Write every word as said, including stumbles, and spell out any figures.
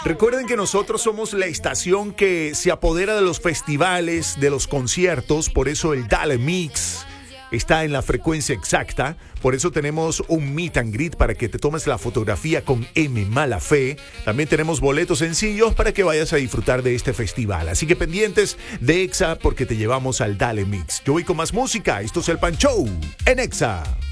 Recuerden que nosotros somos la estación que se apodera de los festivales, de los conciertos, por eso el Dale Mix está en la frecuencia exacta. Por eso tenemos un meet and greet para que te tomes la fotografía con M Malafe. También tenemos boletos sencillos para que vayas a disfrutar de este festival. Así que pendientes de Exa porque te llevamos al Dale Mix. Yo voy con más música. Esto es el Pan Show en Exa.